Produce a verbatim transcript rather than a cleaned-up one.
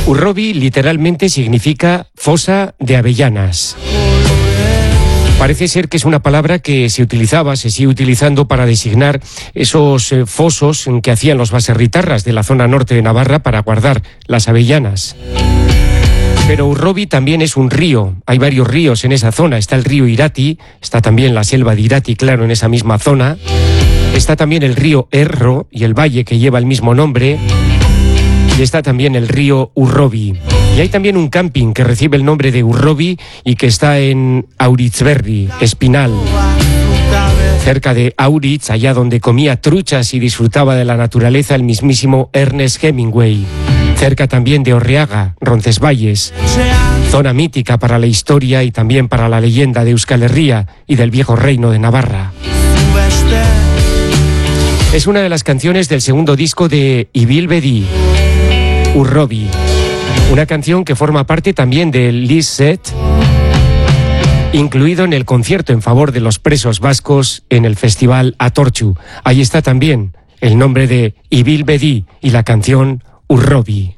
Urrobi literalmente significa fosa de avellanas. Parece ser que es una palabra que se utilizaba, se sigue utilizando para designar esos eh, fosos en que hacían los baserritarras de la zona norte de Navarra para guardar las avellanas. Pero Urrobi también es un río, hay varios ríos en esa zona, está el río Irati, está también la selva de Irati, claro, en esa misma zona, está también el río Erro y el valle que lleva el mismo nombre, y está también el río Urrobi. Y hay también un camping que recibe el nombre de Urrobi y que está en Auritzberri, Espinal, cerca de Auritz, allá donde comía truchas y disfrutaba de la naturaleza el mismísimo Ernest Hemingway. Cerca también de Orriaga, Roncesvalles, zona mítica para la historia y también para la leyenda de Euskal Herria y del viejo reino de Navarra. Es una de las canciones del segundo disco de Ibil Bedi, Urrobi. Una canción que forma parte también del list set, incluido en el concierto en favor de los presos vascos en el festival Atortxu. Ahí está también el nombre de Ibil Bedi y la canción Urrobi.